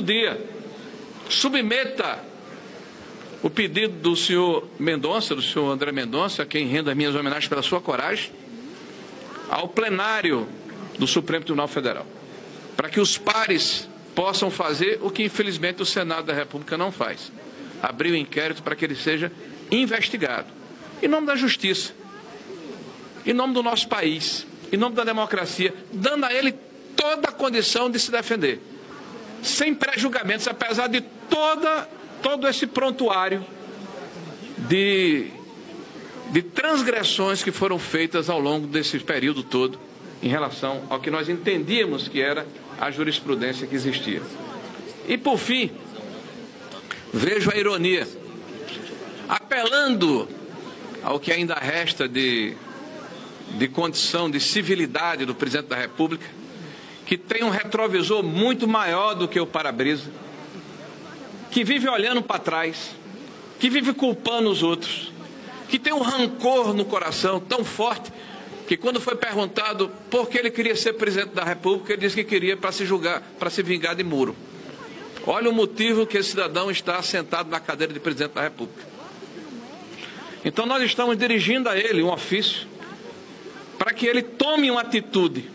dia. Submeta o pedido do senhor Mendonça, do senhor André Mendonça, a quem rendo as minhas homenagens pela sua coragem, ao plenário do Supremo Tribunal Federal, para que os pares possam fazer o que infelizmente o Senado da República não faz: abrir o inquérito para que ele seja investigado, em nome da justiça, em nome do nosso país, em nome da democracia, dando a ele toda a condição de se defender, sem pré-julgamentos, apesar de todo esse prontuário de transgressões que foram feitas ao longo desse período todo em relação ao que nós entendíamos que era a jurisprudência que existia. E, por fim, vejo a ironia, apelando ao que ainda resta de condição de civilidade do presidente da República, que tem um retrovisor muito maior do que o para-brisa, que vive olhando para trás, que vive culpando os outros, que tem um rancor no coração tão forte que, quando foi perguntado por que ele queria ser presidente da República, ele disse que queria para se vingar de Moro. Olha o motivo que esse cidadão está sentado na cadeira de presidente da República. Então nós estamos dirigindo a ele um ofício para que ele tome uma atitude,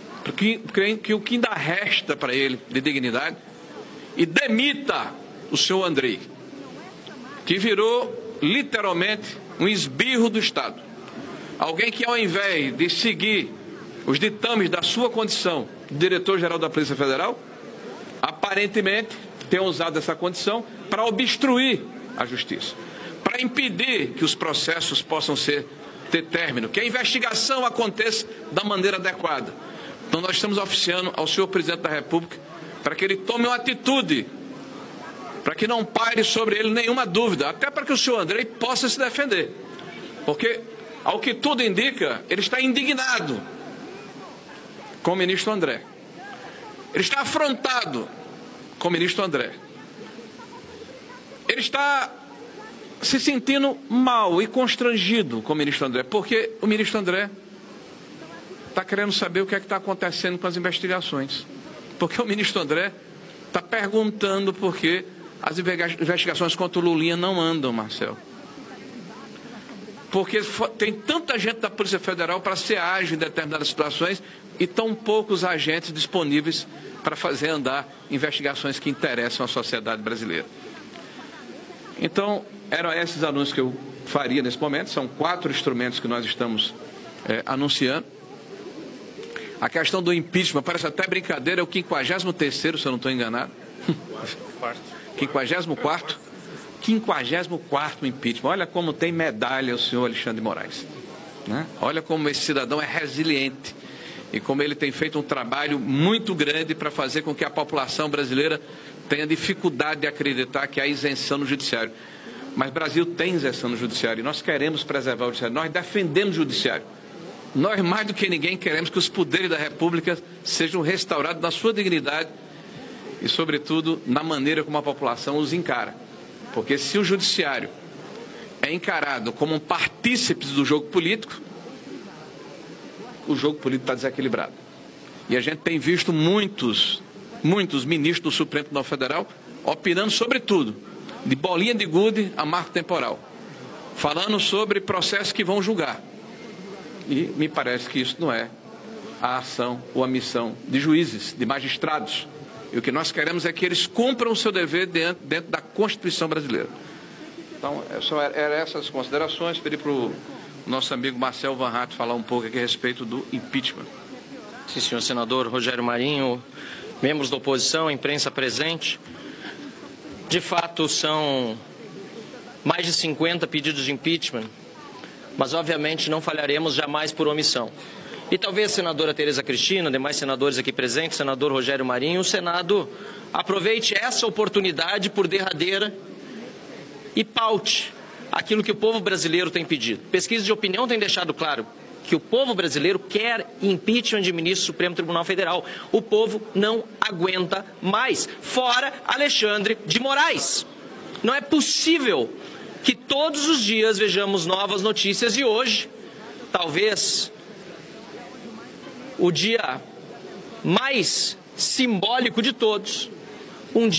que o que ainda resta para ele de dignidade, e demita o senhor Andrei, que virou literalmente um esbirro do Estado. Alguém que, ao invés de seguir os ditames da sua condição de diretor-geral da Polícia Federal, aparentemente tem usado essa condição para obstruir a justiça, para impedir que os processos possam ter término, que a investigação aconteça da maneira adequada. Então nós estamos oficiando ao senhor presidente da República para que ele tome uma atitude, para que não paire sobre ele nenhuma dúvida, até para que o senhor Andrei possa se defender. Porque, ao que tudo indica, ele está indignado com o ministro André. Ele está afrontado com o ministro André. Ele está se sentindo mal e constrangido com o ministro André, porque o ministro André está querendo saber o que é que está acontecendo com as investigações. Porque o ministro André está perguntando por que as investigações contra o Lulinha não andam, Marcelo. Porque tem tanta gente da Polícia Federal para ser ágil em determinadas situações e tão poucos agentes disponíveis para fazer andar investigações que interessam a sociedade brasileira. Então, eram esses anúncios que eu faria nesse momento. São 4 instrumentos que nós estamos anunciando. A questão do impeachment, parece até brincadeira, é o 53º, se eu não estou enganado. 54º impeachment. Olha como tem medalha o senhor Alexandre de Moraes, né? Olha como esse cidadão é resiliente e como ele tem feito um trabalho muito grande para fazer com que a população brasileira tenha dificuldade de acreditar que há isenção no judiciário. Mas o Brasil tem isenção no judiciário e nós queremos preservar o judiciário. Nós defendemos o judiciário. Nós, mais do que ninguém, queremos que os poderes da República sejam restaurados na sua dignidade e, sobretudo, na maneira como a população os encara. Porque se o judiciário é encarado como um partícipe do jogo político, o jogo político está desequilibrado. E a gente tem visto muitos ministros do Supremo Tribunal Federal opinando sobre tudo, de bolinha de gude a marco temporal, falando sobre processos que vão julgar. E me parece que isso não é a ação ou a missão de juízes, de magistrados. E o que nós queremos é que eles cumpram o seu dever dentro da Constituição brasileira. Então, eram essas considerações. Pedi para o nosso amigo Marcel Van Hatten falar um pouco aqui a respeito do impeachment. Sim, senhor senador Rogério Marinho, membros da oposição, imprensa presente. De fato, são mais de 50 pedidos de impeachment, mas obviamente não falharemos jamais por omissão. E talvez a senadora Tereza Cristina, demais senadores aqui presentes, senador Rogério Marinho, o Senado aproveite essa oportunidade por derradeira e paute aquilo que o povo brasileiro tem pedido. Pesquisas de opinião têm deixado claro que o povo brasileiro quer impeachment de ministro do Supremo Tribunal Federal. O povo não aguenta mais. Fora Alexandre de Moraes. Não é possível que todos os dias vejamos novas notícias e hoje, talvez o dia mais simbólico de todos, um dia